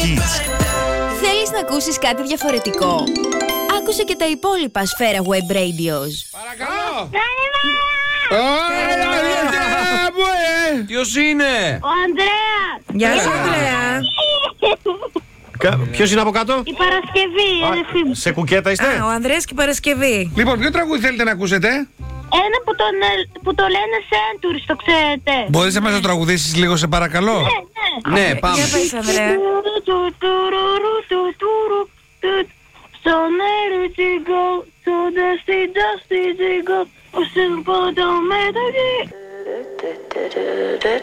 Hits. Θέλεις να ακούσεις κάτι διαφορετικό? Άκουσε και τα υπόλοιπα Σφαίρα Web Radios. Παρακαλώ! Ποιος είναι? Ο Ανδρέας! Γεια σου, Ανδρέα. Ποιος είναι από κάτω? Η Παρασκευή, αδερφή μου. Σε κουκέτα είστε? Ο Ανδρέας και η Παρασκευή. Λοιπόν, ποιο τραγούδι θέλετε να ακούσετε? Ένα που το λένε Centuries, το ξέρετε. Μπορείς να μας το τραγουδήσεις λίγο, σε παρακαλώ? Ναι, πάμε. Για πες, Ανδρέα. So let it go, so dusty go, so simple don't matter.